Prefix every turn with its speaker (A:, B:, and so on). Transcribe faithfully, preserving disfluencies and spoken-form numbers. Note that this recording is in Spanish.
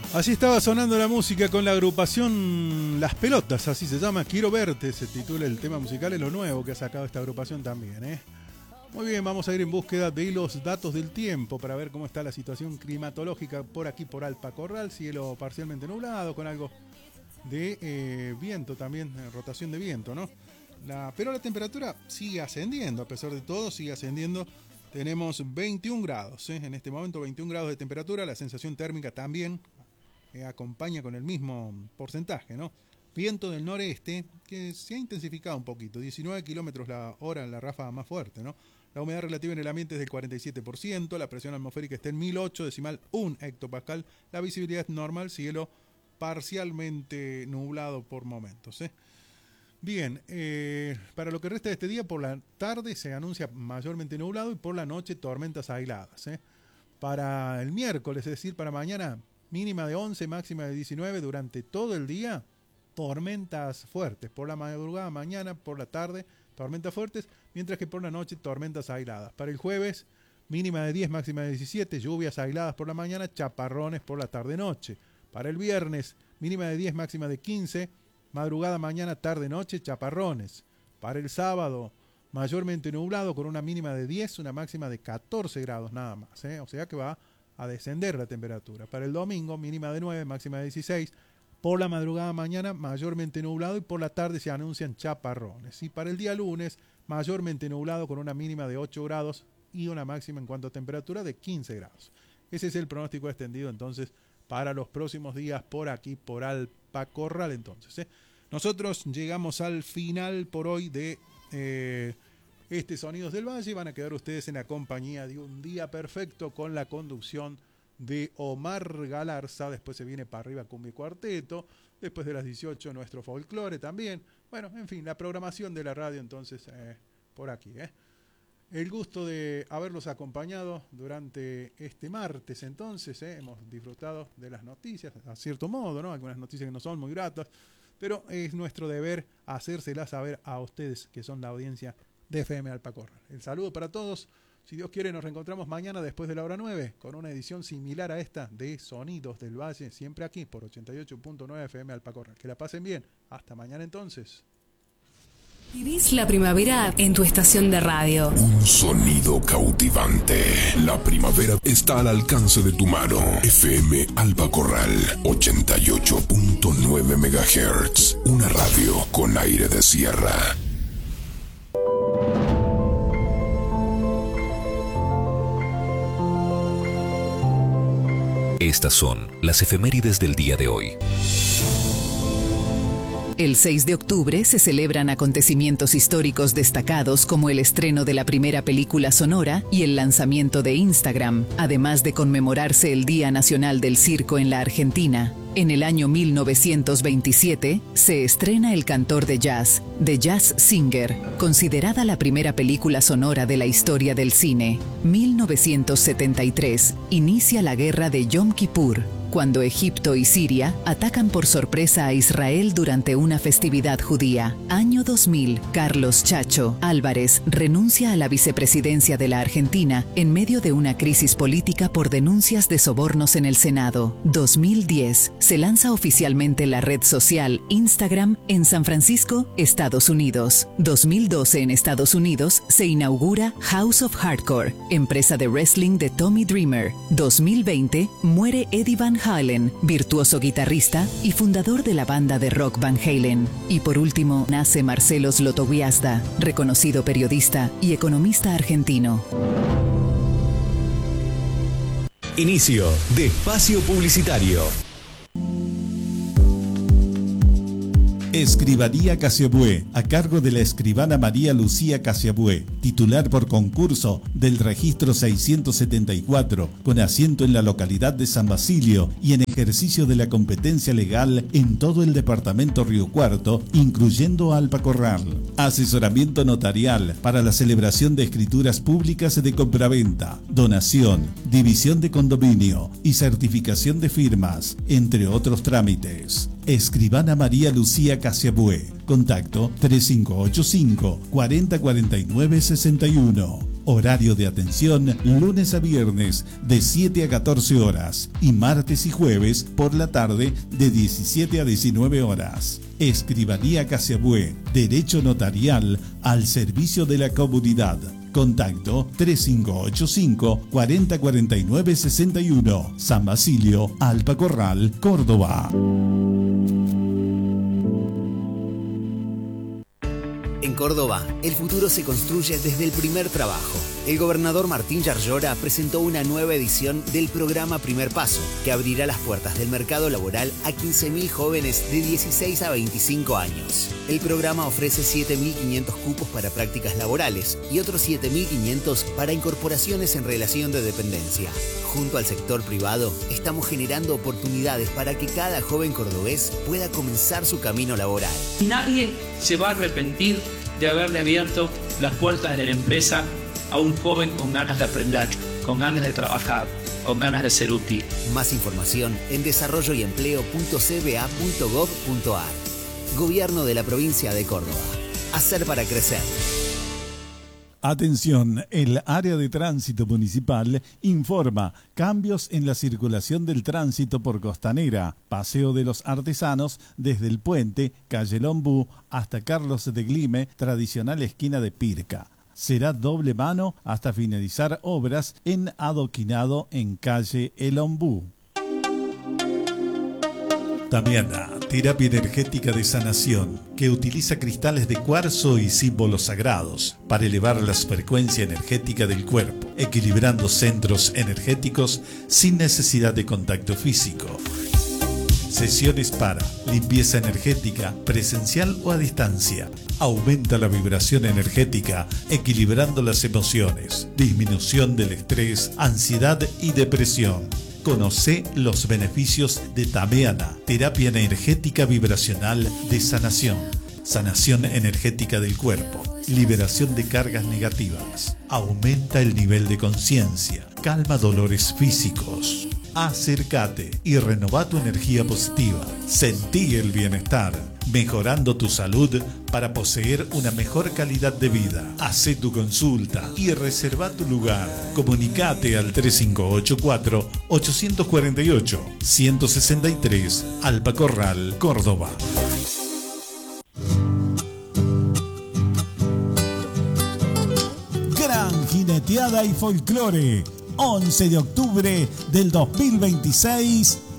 A: Así estaba sonando la música con la agrupación Las Pelotas, así se llama. Quiero verte, se titula el tema musical, es lo nuevo que ha sacado esta agrupación también, ¿eh? Muy bien, vamos a ir en búsqueda de los datos del tiempo para ver cómo está la situación climatológica por aquí, por Alpacorral. Cielo parcialmente nublado, con algo de eh, viento también, eh, rotación de viento, ¿no? La, pero la temperatura sigue ascendiendo, a pesar de todo, sigue ascendiendo. Tenemos veintiún grados, ¿eh? En este momento veintiún grados de temperatura, la sensación térmica también eh, acompaña con el mismo porcentaje, ¿no? Viento del noreste, que se ha intensificado un poquito, diecinueve kilómetros la hora en la ráfaga más fuerte, ¿no? La humedad relativa en el ambiente es del cuarenta y siete por ciento, la presión atmosférica está en mil ocho, decimal un hectopascal, la visibilidad es normal, cielo parcialmente nublado por momentos, ¿eh? Bien, eh, para lo que resta de este día, por la tarde se anuncia mayormente nublado y por la noche tormentas aisladas, ¿eh? Para el miércoles, es decir, para mañana, mínima de once, máxima de diecinueve, durante todo el día, tormentas fuertes. Por la madrugada, mañana, por la tarde, tormentas fuertes, mientras que por la noche, tormentas aisladas. Para el jueves, mínima de diez, máxima de diecisiete, lluvias aisladas por la mañana, chaparrones por la tarde-noche. Para el viernes, mínima de diez, máxima de quince, madrugada, mañana, tarde, noche, chaparrones. Para el sábado, mayormente nublado con una mínima de diez, una máxima de catorce grados nada más, ¿eh? O sea que va a descender la temperatura. Para el domingo, mínima de nueve, máxima de dieciséis. Por la madrugada, mañana, mayormente nublado y por la tarde se anuncian chaparrones. Y para el día lunes, mayormente nublado con una mínima de ocho grados y una máxima en cuanto a temperatura de quince grados. Ese es el pronóstico extendido entonces para los próximos días por aquí, por Alpacorral entonces, ¿eh? Nosotros llegamos al final por hoy de eh, este Sonidos del Valle. Van a quedar ustedes en la compañía de Un Día Perfecto con la conducción de Omar Galarza. Después se viene para arriba Cumbia Cuarteto. Después de las dieciocho nuestro folclore también. Bueno, en fin, la programación de la radio entonces eh, por aquí, ¿eh? El gusto de haberlos acompañado durante este martes entonces, ¿eh? Hemos disfrutado de las noticias, a cierto modo, ¿no? Algunas noticias que no son muy gratas, pero es nuestro deber hacérselas saber a ustedes que son la audiencia de F M Alpacorral. El saludo para todos. Si Dios quiere, nos reencontramos mañana después de la hora nueve con una edición similar a esta de Sonidos del Valle, siempre aquí por ochenta y ocho punto nueve F M Alpacorral. Que la pasen bien. Hasta mañana entonces.
B: Vivís la primavera en tu estación de radio.
C: Un sonido cautivante. La primavera está al alcance de tu mano. F M Alpacorral, ochenta y ocho punto nueve megahertz. Una radio con aire de sierra.
D: Estas son las efemérides del día de hoy.
B: El seis de octubre se celebran acontecimientos históricos destacados como el estreno de la primera película sonora y el lanzamiento de Instagram, además de conmemorarse el Día Nacional del Circo en la Argentina. En el año mil novecientos veintisiete se estrena El Cantor de Jazz, The Jazz Singer, considerada la primera película sonora de la historia del cine. mil novecientos setenta y tres inicia la guerra de Yom Kippur, cuando Egipto y Siria atacan por sorpresa a Israel durante una festividad judía. Año dos mil, Carlos Chacho Álvarez renuncia a la vicepresidencia de la Argentina en medio de una crisis política por denuncias de sobornos en el Senado. dos mil diez, se lanza oficialmente la red social Instagram en San Francisco, Estados Unidos. dos mil doce, en Estados Unidos, se inaugura House of Hardcore, empresa de wrestling de Tommy Dreamer. dos mil veinte, muere Eddie Van Halen, virtuoso guitarrista y fundador de la banda de rock Van Halen. Y por último, nace Marcelo Zlotowiazda, reconocido periodista y economista argentino.
E: Inicio de espacio publicitario.
F: Escribanía Casiabue, a cargo de la escribana María Lucía Casiabue, titular por concurso del registro seiscientos setenta y cuatro, con asiento en la localidad de San Basilio y en ejercicio de la competencia legal en todo el departamento Río Cuarto, incluyendo Alpacorral. Asesoramiento notarial para la celebración de escrituras públicas de compraventa, donación, división de condominio y certificación de firmas, entre otros trámites. Escribana María Lucía Casiabue. Contacto tres cinco ocho cinco, cuarenta cuarenta y nueve sesenta y uno. Horario de atención lunes a viernes de siete a catorce horas y martes y jueves por la tarde de diecisiete a diecinueve horas. Escribanía Casiabue, Derecho Notarial al servicio de la comunidad. Contacto tres cinco ocho cinco, cuatro cero cuatro nueve, seis uno. San Basilio, Alpa Corral, Córdoba.
G: En Córdoba, el futuro se construye desde el primer trabajo. El gobernador Martín Yarlora presentó una nueva edición del programa Primer Paso, que abrirá las puertas del mercado laboral a quince mil jóvenes de dieciséis a veinticinco años. El programa ofrece siete mil quinientos cupos para prácticas laborales y otros siete mil quinientos para incorporaciones en relación de dependencia. Junto al sector privado, estamos generando oportunidades para que cada joven cordobés pueda comenzar su camino laboral.
H: Nadie se va a arrepentir de haberle abierto las puertas de la empresa a un joven con ganas de aprender, con ganas de trabajar, con ganas de ser útil.
G: Más información en desarrollo y empleo punto c b a punto gov punto a r. Gobierno de la provincia de Córdoba. Hacer para crecer.
F: Atención, el área de tránsito municipal informa cambios en la circulación del tránsito por Costanera, Paseo de los Artesanos, desde el puente, calle Lombú, hasta Carlos de Glime, tradicional esquina de Pirca. Será doble mano hasta finalizar obras en adoquinado en calle El Ombú. Damiana, terapia energética de sanación, que utiliza cristales de cuarzo y símbolos sagrados para elevar la frecuencia energética del cuerpo, equilibrando centros energéticos sin necesidad de contacto físico. Sesiones para limpieza energética, presencial o a distancia. Aumenta la vibración energética, equilibrando las emociones. Disminución del estrés, ansiedad y depresión. Conoce los beneficios de Tameana, terapia energética vibracional de sanación. Sanación energética del cuerpo, liberación de cargas negativas, aumenta el nivel de conciencia, calma dolores físicos. Acércate y renová tu energía positiva. Sentí el bienestar, mejorando tu salud para poseer una mejor calidad de vida. Hacé tu consulta y reserva tu lugar. Comunicate al tres cinco ocho cuatro, ocho cuatro ocho, uno seis tres, Alpa Corral, Córdoba. Gran jineteada y folclore. once de octubre del dos mil veintiséis